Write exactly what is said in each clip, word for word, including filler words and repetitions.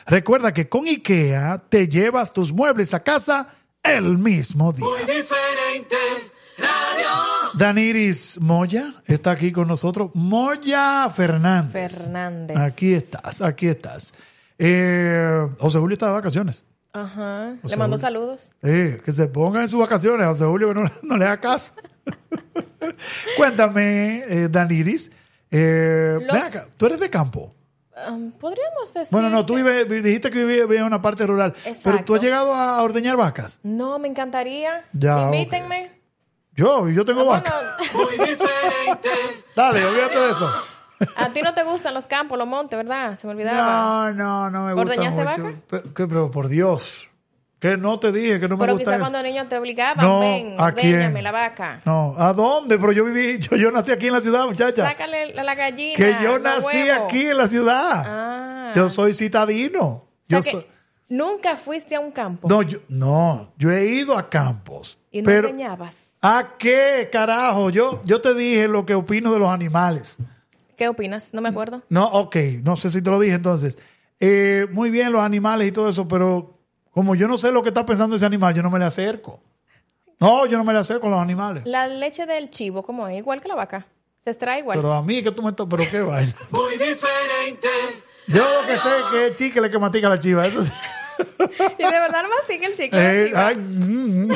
Recuerda que con IKEA te llevas tus muebles a casa el mismo día. Muy diferente radio. Daniris Moya está aquí con nosotros. Moya Fernández. Fernández. Aquí estás, aquí estás. Eh, José Julio está de vacaciones. Ajá. José Le mando Julio. saludos. Eh, que se ponga en sus vacaciones, José Julio, que no, no le haga caso. Cuéntame, eh, Daniris. Eh, Los- ven acá, ¿tú eres de campo? Um, Podríamos decir. Bueno, no, tú que- vives, dijiste que vivías en una parte rural. Exacto. Pero tú has llegado a ordeñar vacas. No, me encantaría. Ya, Invítenme. Yo, yo tengo Ah, vacas. bueno, Muy diferente. Dale, olvídate de eso. a ti no te gustan los campos, los montes, ¿verdad? Se me olvidaba. No, no, no me gusta ¿Ordeñaste mucho. vaca? Pero, que- pero por Dios, que no te dije que no me Pero gusta quizás eso. cuando niños te obligaban, No, ven, ¿a quién? ordéñame la vaca. No, ¿a dónde? Pero yo viví, yo, yo nací aquí en la ciudad, muchacha. Sácale la, la gallina. Que yo los nací huevos. aquí en la ciudad. Ah. Yo soy citadino. O sea Yo que soy- nunca fuiste a un campo No, yo, no, yo he ido a campos. y no pero, ordeñabas. ¿a qué carajo? Yo, yo te dije lo que opino de los animales. ¿Qué opinas? No me acuerdo. No, ok, no sé si te lo dije entonces. Eh, muy bien los animales y todo eso, pero como yo no sé lo que está pensando ese animal, yo no me le acerco. No, yo no me le acerco a los animales. La leche del chivo, ¿cómo es? Igual que la vaca. Se extrae igual. Pero a mí que tú me estás, pero qué vaina. Muy diferente. Yo lo que sé es que es chicle que matica la chiva, eso sí. Y de verdad no mastica el chicle. la Eh, chiva. ay, mm, mm.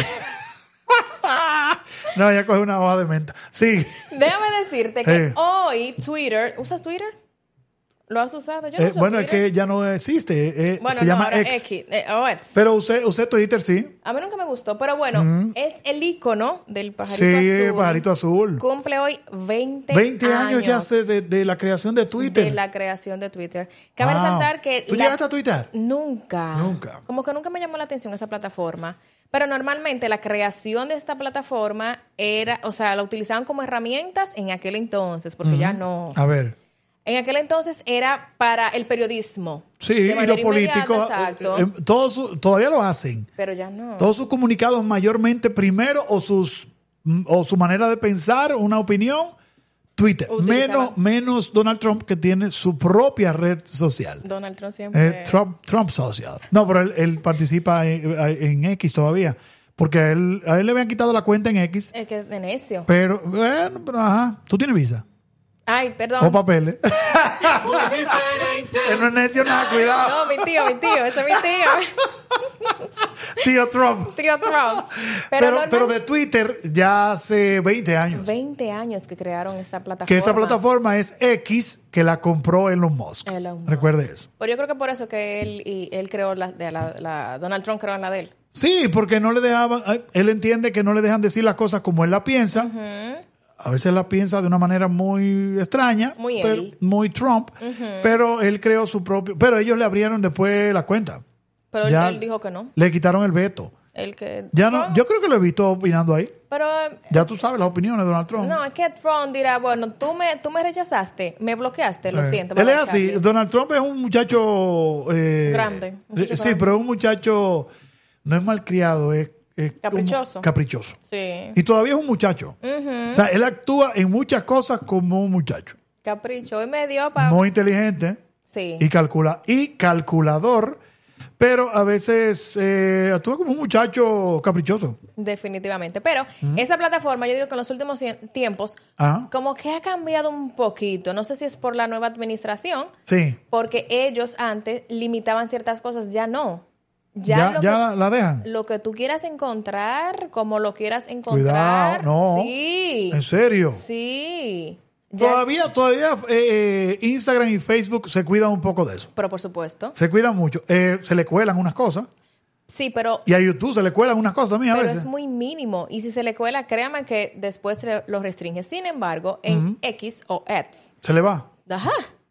No, ya coge una hoja de menta. Sí. Déjame decirte que Eh. hoy Twitter... ¿Usas Twitter? ¿Lo has usado? Yo no Eh, uso bueno, es Twitter. que ya no existe. eh, Bueno, se no, llama ahora X. X. eh, o X. Pero usted, usted Twitter, sí. A mí nunca me gustó, pero bueno, es el icono del pajarito Sí, azul. el pajarito azul. Cumple hoy veinte, veinte años, ya hace de, de la creación de Twitter. de la creación de Twitter. Cabe Wow. resaltar que... ¿Tú la- llegaste a Twitter? Nunca. Nunca. Como que nunca me llamó la atención esa plataforma. Pero normalmente la creación de esta plataforma era, o sea, la utilizaban como herramientas en aquel entonces, porque ya no. A ver. En aquel entonces era para el periodismo. Sí, De y manera los políticos, inmediata, exacto. eh, eh, todos su- todavía lo hacen. Pero ya no. Todos sus comunicados mayormente primero o sus mm, o su manera de pensar, una opinión, Twitter. Utilizaban. Menos, menos Donald Trump, que tiene su propia red social. Donald Trump siempre. Eh, Trump, Trump Social. No, pero él, él participa en, en X todavía. Porque a él, a él le habían quitado la cuenta en X. Es que es de necio. Pero, bueno, pero ajá. ¿Tú tienes visa? Ay, perdón. ¿O papeles? Muy diferente. Él no es necio nada, cuidado. No, mi tío, mi tío, ese es mi tío. Tío Trump. Tío Trump. Pero, Pero, normal- pero de Twitter ya hace veinte años. veinte años que crearon esta plataforma. Que esa plataforma es X, que la compró Elon Musk. Elon Musk. Recuerde eso. Pero yo creo que por eso que él y él creó la, de la, la Donald Trump creó la de él. Sí, porque no le dejaban, él entiende que no le dejan decir las cosas como él la piensa. A veces la piensa de una manera muy extraña, Muy pero- él. muy Trump, pero él creó su propio, pero ellos le abrieron después la cuenta. Pero él, Ya él dijo que no. Le quitaron el veto. El que Ya no, Trump- yo creo que lo he visto opinando ahí. Pero Ya tú sabes las opiniones de Donald Trump. no, es que Trump dirá, bueno, tú me, tú me rechazaste, me bloqueaste, lo Eh, siento. Él me es voy a así. echar aquí. Donald Trump es un muchacho eh, Grande, muchacho eh, sí, grande. pero es un muchacho, no es malcriado, es, es como Caprichoso. caprichoso. Sí. Y todavía es un muchacho. O sea, él actúa en muchas cosas como un muchacho. Capricho. Hoy me dio para... Muy inteligente Sí. y, calcula, y calculador, pero a veces eh, actúa como un muchacho caprichoso. Definitivamente. Pero esa plataforma, yo digo que en los últimos cien- tiempos, Ajá. como que ha cambiado un poquito. No sé si es por la nueva administración, Sí. porque ellos antes limitaban ciertas cosas, ya no. Ya, Ya, lo, ya que, la, la dejan. lo que tú quieras encontrar, como lo quieras encontrar. Cuidado, no. Sí. ¿En serio? Sí. Ya es- Todavía, todavía eh, eh, Instagram y Facebook se cuidan un poco de eso. pero por supuesto. Se cuidan mucho. Eh, se le cuelan unas cosas. Sí, pero, Y a YouTube se le cuelan unas cosas a mí a pero veces. es muy mínimo. Y si se le cuela, créame que después se lo restringe. Sin embargo, en X o X, Se le va. ajá,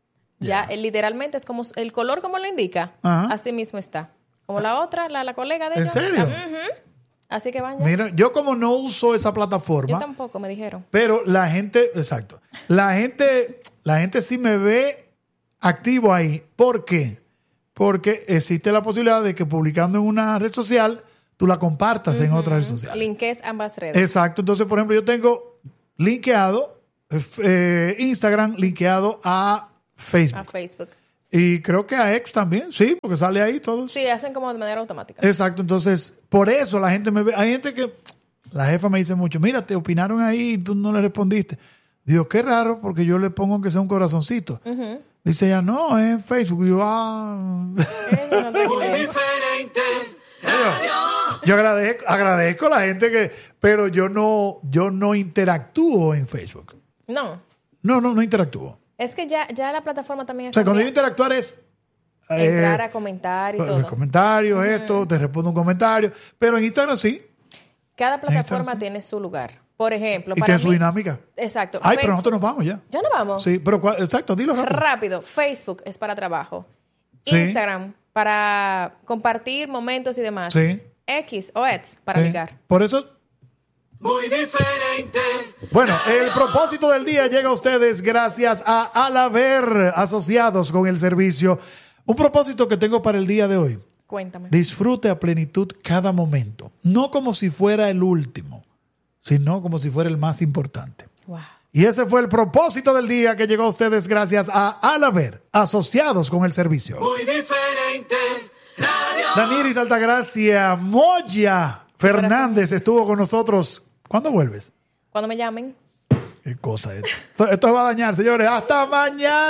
ya eh, literalmente es como el color como lo indica. Ajá. Así mismo está. Como la otra, la, la colega de ¿En ella. serio? La- ujú. Así que van ya. Mira, yo como no uso esa Yo plataforma, tampoco, me dijeron. pero la gente, exacto, la gente, la gente sí me ve activo ahí. ¿Por qué? Porque existe la posibilidad de que publicando en una red social, tú la compartas en otra red social. Linkees ambas redes. Exacto. Entonces, por ejemplo, yo tengo linkeado eh, Instagram, linkeado a A Facebook. Facebook. Y creo que a X también, sí, porque sale ahí todo. Sí, hacen como de manera automática. Exacto, entonces, por eso la gente me ve. Hay gente que, la jefa me dice mucho, mira, te opinaron ahí y tú no le respondiste. Digo, qué raro, porque yo le pongo que sea un corazoncito. Ujú. Dice ella, no, es en Facebook. Digo, ah. Eso no te Muy creo. diferente. Radio. Yo agradezco, agradezco a la gente que, pero yo no, yo no interactúo en Facebook. No, No, no, no interactúo. es que ya, ya la plataforma también O es sea, cuando yo interactuar es eh, entrar a comentar y todo. comentarios, esto, te respondo un comentario. Pero en Instagram sí. Cada plataforma Instagram, sí. tiene su lugar. Por ejemplo, Y para tiene su mí- dinámica. Exacto. Ay, pero Facebook- nosotros nos vamos ya. Ya no vamos. Sí, pero ¿cuál? Exacto, dilo rápido. Rápido. Facebook es para trabajo. Sí. Instagram para compartir momentos y demás. Sí. X o X para Sí. ligar. Por eso, Muy diferente. bueno, el propósito del día llega a ustedes gracias a Alaver, asociados con el servicio. Un propósito que tengo para el día de hoy. Cuéntame. Disfrute a plenitud cada momento. No como si fuera el último, sino como si fuera el más importante. Wow. Y ese fue el propósito del día que llegó a ustedes gracias a Alaver, asociados con el servicio. Muy diferente. Radio. Daniris Altagracia, Moya Fernández estuvo con nosotros. ¿Cuándo vuelves? Cuando me llamen. Qué cosa es. Esto, esto va a dañar, señores. Hasta mañana.